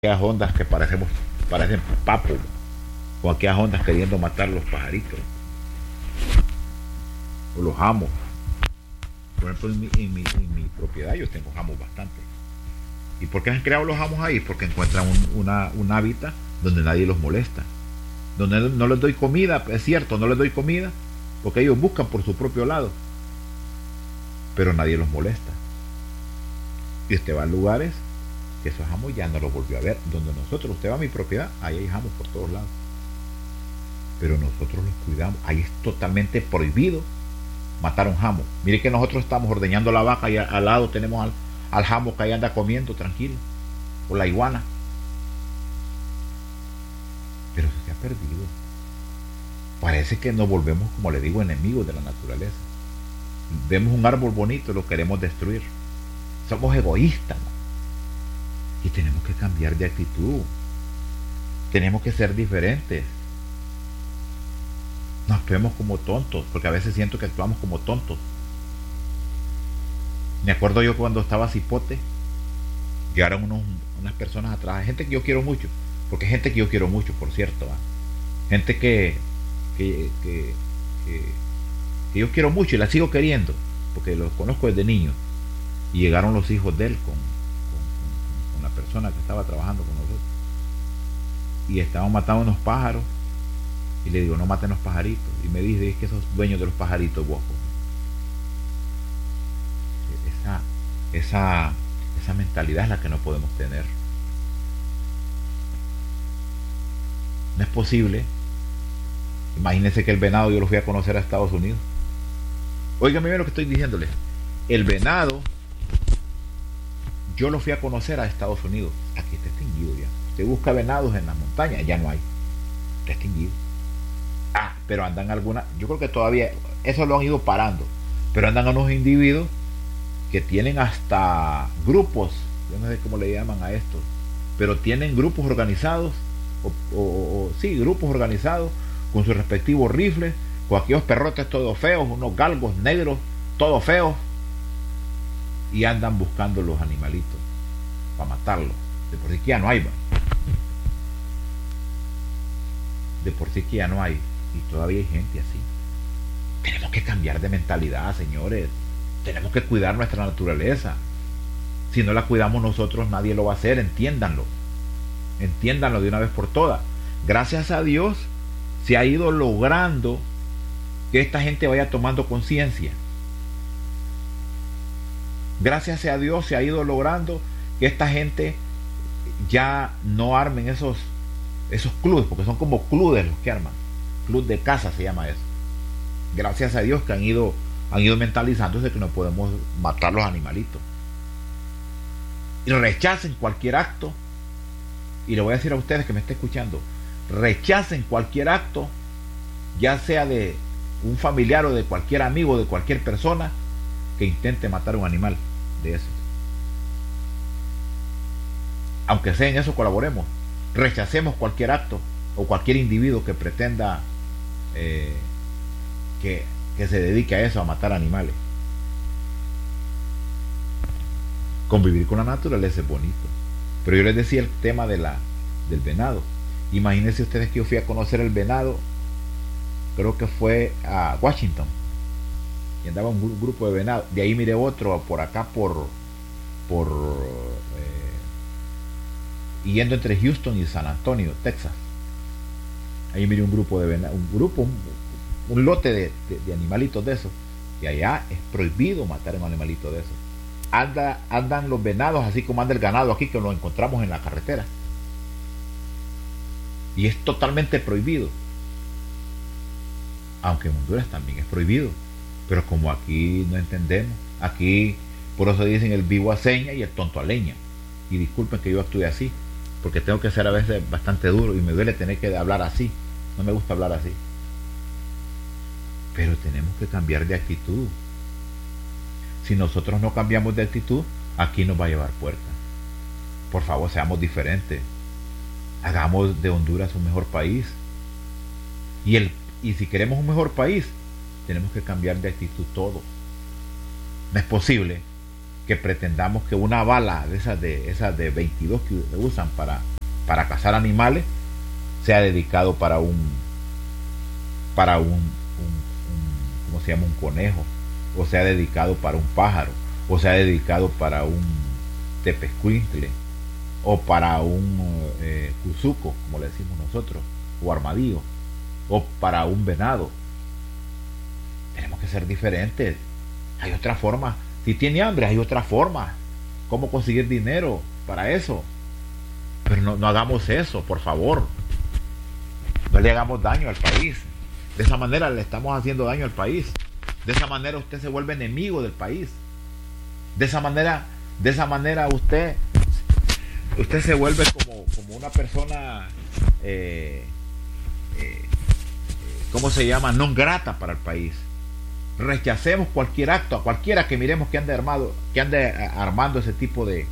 aquellas ondas que parecen papo, o aquellas ondas queriendo matar los pajaritos, o los jamos. Por ejemplo, en mi propiedad yo tengo jamos bastante. ¿Y por qué han creado los jamos ahí? Porque encuentran un hábitat donde nadie los molesta. Donde no les doy comida, es cierto, no les doy comida, porque ellos buscan por su propio lado. Pero nadie los molesta. Y usted va a lugares que esos jamos ya no los volvió a ver. Donde usted va a mi propiedad, ahí hay jamos por todos lados. Pero nosotros los cuidamos. Ahí es totalmente prohibido matar un jamo. Mire que nosotros estamos ordeñando la vaca y al lado tenemos al jamo que ahí anda comiendo tranquilo. O la iguana. Pero eso se ha perdido. Parece que nos volvemos, como le digo, enemigos de la naturaleza. Vemos un árbol bonito y lo queremos destruir. Somos egoístas, ¿no? Y tenemos que cambiar de actitud. Tenemos que ser diferentes. No actuemos como tontos, porque a veces siento que actuamos como tontos. Me acuerdo yo cuando estaba Cipote, llegaron unas personas atrás, gente que yo quiero mucho, porque es gente que yo quiero mucho, por cierto, ¿va? Gente que yo quiero mucho y la sigo queriendo, porque los conozco desde niño. Y llegaron los hijos de él con la persona que estaba trabajando con nosotros. Y estaban matando unos pájaros. Y le digo, no maten los pajaritos. Y me dice, es que sos dueños de los pajaritos vos. Esa mentalidad es la que no podemos tener. No es posible. Imagínense que el venado yo lo fui a conocer a Estados Unidos. Óigame bien lo que estoy diciéndole. El venado yo lo fui a conocer a Estados Unidos. Aquí está extinguido ya. Usted busca venados en las montañas, ya no hay. Está extinguido. Pero andan algunas, yo creo que todavía, eso lo han ido parando, pero andan unos individuos que tienen hasta grupos, yo no sé cómo le llaman a estos, pero tienen grupos organizados, sí, grupos organizados, con sus respectivos rifles, con aquellos perrotes todos feos, unos galgos negros, todos feos, y andan buscando los animalitos para matarlos. De por sí que ya no hay, ¿va? De por sí que ya no hay. Y todavía hay gente así. Tenemos que cambiar de mentalidad, señores. Tenemos que cuidar nuestra naturaleza. Si no la cuidamos nosotros, nadie lo va a hacer. Entiéndanlo. Entiéndanlo de una vez por todas. Gracias a Dios se ha ido logrando que esta gente vaya tomando conciencia. Gracias a Dios se ha ido logrando que esta gente ya no armen esos clubes, porque son como clubes los que arman. Club de caza se llama eso. Gracias a Dios que han ido mentalizándose que no podemos matar los animalitos. Y rechacen cualquier acto. Y le voy a decir a ustedes que me estén escuchando, rechacen cualquier acto, ya sea de un familiar o de cualquier amigo, de cualquier persona que intente matar un animal de esos. Aunque sea en eso, colaboremos. Rechacemos cualquier acto o cualquier individuo que pretenda que se dedique a eso, a matar animales. Convivir con la naturaleza es bonito. Pero yo les decía el tema del venado. Imagínense ustedes que yo fui a conocer el venado, creo que fue a Washington, y andaba un grupo de venados. De ahí miré otro por acá yendo entre Houston y San Antonio, Texas. Ahí miré un grupo de venados, un lote de animalitos de esos. Y allá es prohibido matar a un animalito de esos. Andan los venados así como anda el ganado aquí, que lo encontramos en la carretera. Y es totalmente prohibido. Aunque en Honduras también es prohibido. Pero como aquí no entendemos, aquí por eso dicen el vivo a seña y el tonto a leña. Y disculpen que yo actúe así, porque tengo que ser a veces bastante duro y me duele tener que hablar así. No me gusta hablar así. Pero tenemos que cambiar de actitud. Si nosotros no cambiamos de actitud, aquí nos va a llevar puerta. Por favor, seamos diferentes. Hagamos de Honduras un mejor país. Y si queremos un mejor país, tenemos que cambiar de actitud todos. No es posible que pretendamos que una bala de esas de 22 que usan para para cazar animales sea dedicado para ¿cómo se llama? Un conejo, o sea dedicado para un pájaro, o sea dedicado para un tepescuintle, o para un cuzuco, como le decimos nosotros, o armadillo, o para un venado. Tenemos que ser diferentes. Hay otra forma. Si tiene hambre, hay otra forma. ¿Cómo conseguir dinero para eso? Pero no hagamos eso, por favor. No le hagamos daño al país. De esa manera le estamos haciendo daño al país. De esa manera usted se vuelve enemigo del país. De esa manera usted se vuelve como una persona, ¿cómo se llama? Non grata para el país. Rechacemos cualquier acto, a cualquiera que miremos que ande armando ese tipo de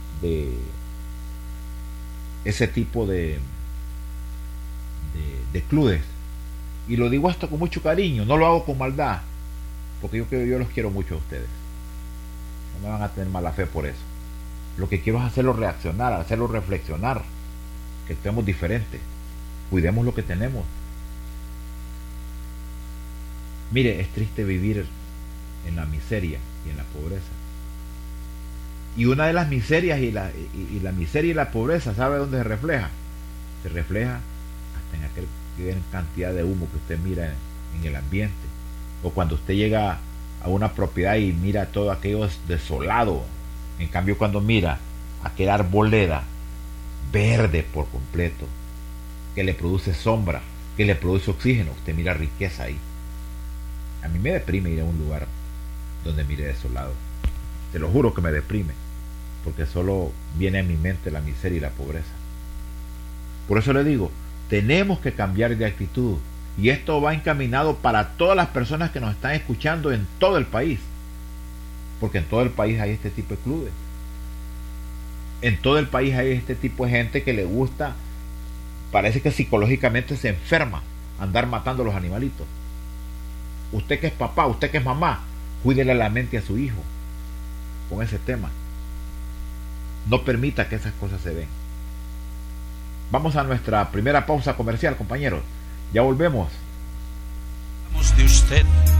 clubes. Y lo digo esto con mucho cariño, no lo hago con maldad, porque yo los quiero mucho a ustedes. No me van a tener mala fe por eso. Lo que quiero es hacerlos reaccionar, hacerlos reflexionar, que estemos diferentes, cuidemos lo que tenemos. Mire, es triste vivir en la miseria y en la pobreza. Y una de las miserias y la miseria y la pobreza, ¿sabe dónde se refleja? Se refleja hasta en aquel gran cantidad de humo que usted mira en el ambiente. O cuando usted llega a una propiedad y mira todo aquello desolado. En cambio, cuando mira aquel arboleda verde por completo, que le produce sombra, que le produce oxígeno, usted mira riqueza ahí. A mí me deprime ir a un lugar donde mire desolado. Te lo juro que me deprime, porque solo viene a mi mente la miseria y la pobreza. Por eso le digo, tenemos que cambiar de actitud, y esto va encaminado para todas las personas que nos están escuchando en todo el país, porque en todo el país hay este tipo de clubes. En todo el país hay este tipo de gente que le gusta, parece que psicológicamente se enferma andar matando a los animalitos. Usted que es papá, usted que es mamá, cuídele la mente a su hijo con ese tema. No permita que esas cosas se den. Vamos a nuestra primera pausa comercial, compañeros. Ya volvemos. De usted